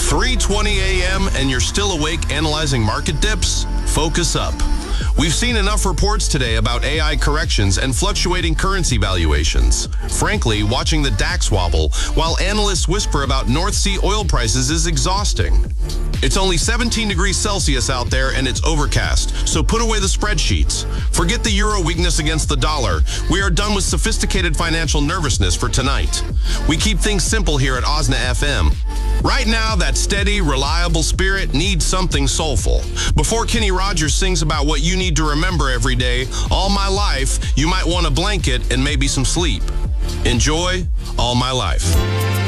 3:20 a.m. and you're still awake analyzing market dips? Focus up. We've seen enough reports today about AI corrections and fluctuating currency valuations. Frankly, watching the DAX wobble while analysts whisper about North Sea oil prices is exhausting. It's only 17 degrees Celsius out there and it's overcast, so put away the spreadsheets. Forget the euro weakness against the dollar. We are done with sophisticated financial nervousness for tonight. We keep things simple here at OSNA FM. Right now, that steady, reliable spirit needs something soulful. Before Kenny Rogers sings about what you need to remember every day, all my life, you might want a blanket and maybe some sleep. Enjoy All My Life.